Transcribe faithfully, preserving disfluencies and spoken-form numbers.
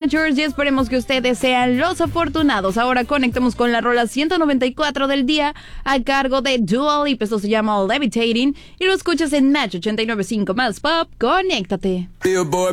Snatchers y esperemos que ustedes sean los afortunados. Ahora conectemos con la rola ciento noventa y cuatro del día a cargo de Dua Lipa. Esto se llama Levitating y lo escuchas en Match ochenta y nueve punto cinco más Pop. Conéctate.